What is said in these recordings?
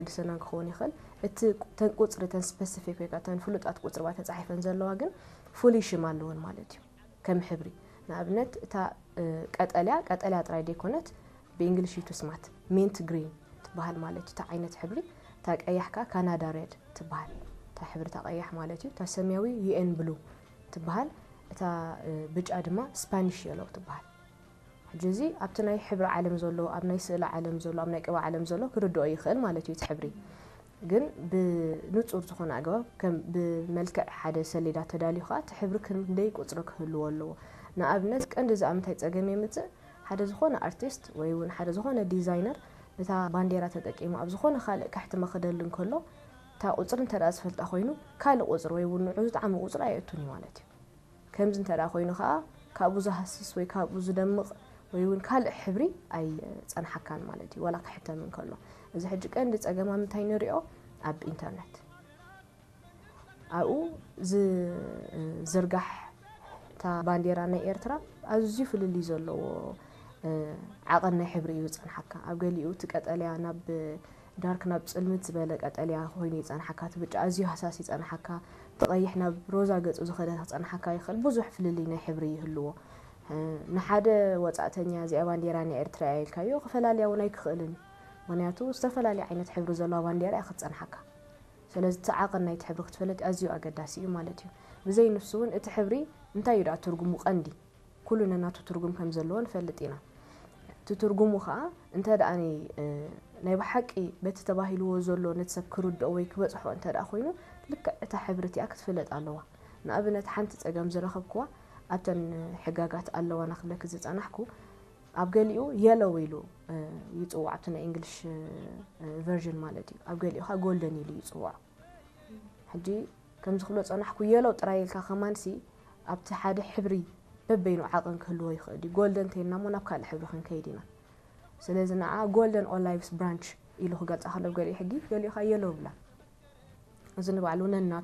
دسنا كخون يخل تنقصر تن سبيسيفيك ويكا تن فلوطات قصر با تصحيفن زلوا ግን فولي شمالون ማለት እዩ ከም ሕብሪ ንኣብነት እታ ቀጠልያ ጥራይ ደይኮነት በእንግሊሽ ይትስማት ሚንት ግሪን ትበሃል ማለት እዩ ታ ዓይነት ሕብሪ ታ ቀያሕካ ካናዳ ሬድ ትበሃል ታ ሕብሪ ታ ቀያሕ ማለት እዩ ታ ሰማያዊ ዩኤን ብሉ ትበሃል እታ ብጫ ድማ ስፓኒሽ የሎ ትበሃል ሕጂ ኣብቲ ናይ ሕብሪ ዓለም ዘሎ ኣብ ናይ ስእሊ ዓለም ዘሎ ኣብ ናይ ቅባ ዓለም ዘሎ ክርድኦ ይኽእል ማለት እዩ ሕብሪ ግን ብንጹር ዝኾነ ኣገባብ ከም ብመልክዕ ሓደ ሰሌዳ ተዳልዩ ኸ ሕብሪ ክንደይ ቁጽሪ ክህልዎ ኣለዎ ንኣብነት ቀንዲ ዝኣምታይ ጸገም የምጽእ ሓደ ዝኾነ ኣርቲስት ወይ እውን ሓደ ዝኾነ ዲዛይነር እታ ባንዴራ ተጠቂሙ ኣብ ዝኾነ ካልእ ካሕቲ መኽደል እንከሎ ታ ቁጽሪ እንተዳ ዝፈልጣ ኮይኑ ካልእ ቁጽሪ ወይ እውን ንዑ ዝጣዕሚ ቁጽሪ ኣየእቱን ማለት እዩ ከምዚ እንተዳ ኮይኑ ኸ ካብኡ ዝሃስስ ወይ ካብኡ ዝደምቕ ወይ እውን ካልእ ሕብሪ ኣይ ጸንሐካን ማለት እዩ ወላ ክሕተም እንከሎ እዚ ሕጂ ቀንዲ ጸገም እንታይ ንሪኦ ኣብ ኢንተርኔት ኣብኡ ዝርጋሕ ታ ባንዴራ ናይ ኤርትራ ኣዝዩ ፍልሊ ዘለዎ ዓቐን ናይ ሕብሪ እዩ ጸንሐካ ኣብ ገሊኡ ትቀጠልያ ናብ ዳርክ ናብ ጽልምት ዝበለ ቀጠልያ ኮይኑ ይጸንሐካ ትብጫ ኣዝዩ ሃሳስ ይጸንሐካ ተቐይሕ ናብ ሮዛ ገጹ ዝኸደ ጸንሐካ ይኽእል ብዙሕ ፍልሊ ናይ ሕብሪ ይህልዎ ንሓደ ወጻእተኛ እዚኣ ባንዴራ ናይ ኤርትራ ኢልካዮ ክፈላለያ እውን ኣይክኽእልን ምክንያቱ ዝተፈላለዩ ዓይነት ሕብሪ ዘለዋ ባንዴራ እያ ክትጸንሐካ ስለዚ ተዓቐን ናይ ሕብሪ ክትፈልጥ ኣዝዩ ኣገዳሲ እዩ ማለት እዩ ብዘይ ንፍሱ እውን እቲ ሕብሪ እንታይ እዩ ዳ ትርጉሙ ቀንዲ ኩሉ ነናቱ ትርጉም ከም ዘለዎ ንፈልጥ ኢና እቲ ትርጉሙ ኸኣ እንተዳኣኒ ናይ ብሓቂ በቲ ተባሂልዎ ዘሎ ነትሰብ ክርድኦ ወይ ክበጽሖ እንተዳኣ ኮይኑ ልክዕ እታ ሕብሪ እቲኣ ክትፈልጥ ኣለዋ ንኣብነት ሓንቲ ጸገም ዝረኸብክዋ ኣብተን ሕጋጋት ኣለዋና ክብለክ ዝጸናሕኩ ኣብ ገሊኡ የለው ኢሉ ይጽዋዕ ኣብቲ ናይ እንግሊሽ ቨርዥን ማለት እዩ ኣብ ገሊኡ ኸ ጎልደን ኢሉ ይጽዋዕ ሕጂ ከም ዝኽብሎ ጸናሕኩ የለው ጥራይ ኢልካ ኸማንሲ ኣብቲ ሓደ ሕብሪ በበይኑ ዓቐን ክህልዎ ይኽእል እዩ ጎልደን እንተይልና ሞ ናብ ካልእ ሕብሪ ክንከይድ ኢና ስለዚ ንዓ ጎልደን ኦላይቭስ ብራንች ኢሉ ክገልጻ ከሎ ገሊኡ ሕጊ ገሊኡ ኸ የለው ብላ እዚ ንባዕሉ ነናቱ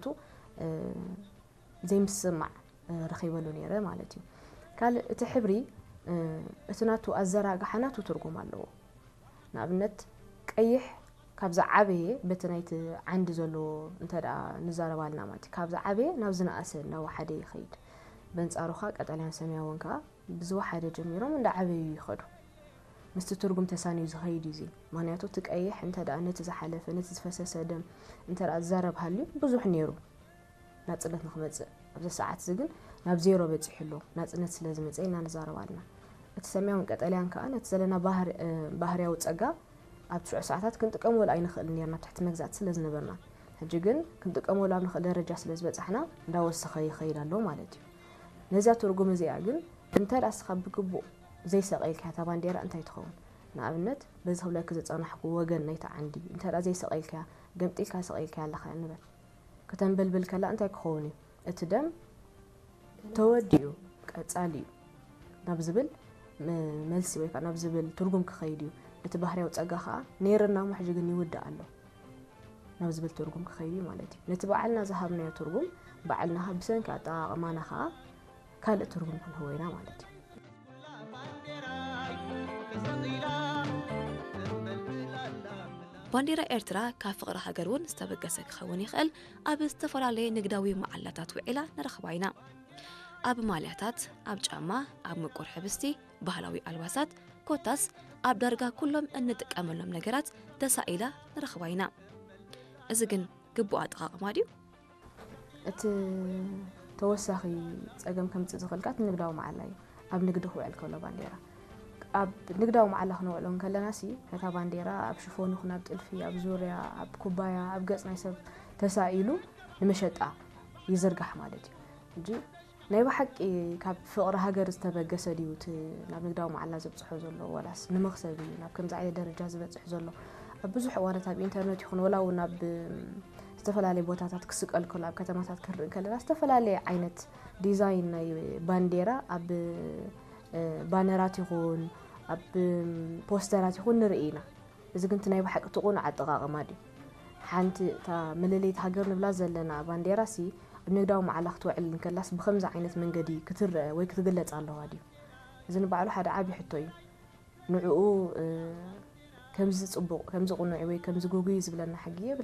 ዘይምስማዕ ረኺበሉ ነይረ ማለት እዩ ካልእ እቲ ሕብሪ እቲ ናቱ ኣዘራግሓ ናቱ ትርጉም ኣለዎ ንኣብነት ቀይሕ ካብዛ ዓበየ በቲ ናይቲ ዓንዲ ዘሎ እንተዳ ንዛረባልና ማለት እዩ ካብዛ ዓበየ ናብ ዝነኣሰ እናወሓደ ይኸይድ በንጻሩ ኸ ቀጠልያን ሰማያውን ከኣ ብዝወሓደ ጀሚሮም እንዳዓበዩ ይኸዱ ምስቲ ትርጉም ተሳንዩ ዝኸይድ እዩ ምክንያቱ እቲ ቀይሕ እንተዳ ነቲ ዝሓለፈ ነቲ ዝፈሰሰ ደም እንተዳ ዝዛረብ ሃልዩ ብዙሕ ነይሩ ናጽነት ንኽመጽእ ኣብዚ ሰዓት እዚ ግን ናብ ዜሮ በፂሕሉ ናጽነት ስለ ዝመጽእ ኢና ንዛረባልና እቲ ሰማያውን ቀጠልያን ከኣ ነቲ ዘለና ባህርያዊ ጸጋ ኣብ 9 ሰዓታት ክንጥቀመሉ ኣይንኽእል ነርና ትሕቲ መግዛእቲ ስለ ዝነበርና ሕጂ ግን ክንጥቀመሉ ኣብ ንኽእል ደረጃ ስለ ዝበጻሕና እንዳወሰኸ ይኸይድ ኣሎ ማለት እዩ ነዛ ትርጉም እዚኣ ግን እንተዳ ስኻ ብግቡእ ዘይሰቐይልካ እታ ባንዴራ እንታይ ትኸውን ንኣብነት በዚ ክብለክ ዝጸናሕኩ ወገን ናይቲ ዓንዲ እንተዳ ዘይሰቐይልካ ገምጢልካ ሰቐይልካ ኣለኻ ንበል ከተንበልብል ከላ እንታይ ክኸውን እዩ እቲ ደም ተወዲኡ ቀጻሊ ናብ ዝብል መልሲ ወይ ከዓ ናብ ዝብል ትርጉም ክኸይድ እዩ እቲ ባህርያዊ ጸጋ ኸኣ ነይርና ሕጂ ግን ይውዳእ ኣሎ ናብ ዝብል ትርጉም ክኸይድ እዩ ማለት እዩ ነቲ በዓልና ዝሃብናዮ ትርጉም በዓልና ብሰንኪ ኣጠቓቕማና ኸኣ ካልእ ትርጉም ክንህቦ ኢና ማለት እዩ ባንዴራ ኤርትራ ካብ ፍቕሪ ሃገር እውን ዝተበገሰ ክኸውን ይኽእል ኣብ ዝተፈላለየ ንግዳዊ መዓላታት ውዒላ ንረኽባ ኢና ኣብ ማልያታት ኣብ ጫማ ኣብ ምቁር ሕብስቲ ባህላዊ ኣልባሳት ኮታስ ኣብ ዳርጋ ኩሎም እንጥቀመሎም ነገራት ተሳኢላ ንረኽባ ኢና እዚ ግን ግቡእ ኣጠቓቕማ ድዩ እቲ ተወሳኺ ጸገም ከምጽእ ዝኽእልካ ንግዳዊ መዓላ እዩ ኣብ ንግዲ ክውዕል ከሎ ባንዴራ ኣብ ንግዳዊ መዓላ ክንውዕሎ ከለና ሲ እታ ባንዴራ ኣብ ሽፎኑ ኣብ ጥልፊ ኣብ ዙርያ ኣብ ኩባያ ኣብ ገጽ ናይ ሰብ ተሳኢሉ ንመሸጣ ይዝርጋሕ ማለት እዩ እንጂ ናይ ብሓቂ ካብ ፍቕሪ ሃገር ዝተበገሰ ድዩ ናብ ንግዳዊ መዓላ ዘብጽሖ ዘሎ ወላስ ንመኽሰቢ ናብ ከምዚ ዓይነት ደረጃ ዝበጽሕ ዘሎ ኣብ ብዙሕ እዋናት ኣብ ኢንተርኔት ይኹን ወላ እውን ኣብ ዝተፈላለዩ ቦታታት ክስቀል ከሎ ኣብ ከተማታት ክንርኢ ከለና ዝተፈላለየ ዓይነት ዲዛይን ናይ ባንዴራ ኣብ ባነራት ይኹን ኣብ ፖስተራት ይኹን ንርኢ ኢና እዚ ግን ናይ ብሓቂ ትቑን ኣጠቓቕማ ድዩ ሓንቲ እታ መለለይቲ ሃገር ንብላ ዘለና ባንዴራ ሲ ንግዳዊ መዓላ ክትውዕል እንከላስ ብከምዚ ዓይነት መንገዲ ክትርአ ወይ ክትግለጽ ኣለዋ ድዩ እዚ ንባዕሉ ሓደ ዓቢ ሕቶ እዩ ንዕኡ كم زي صبق كم زي قنوع وي كم زي جوجي زبلنا حقيقة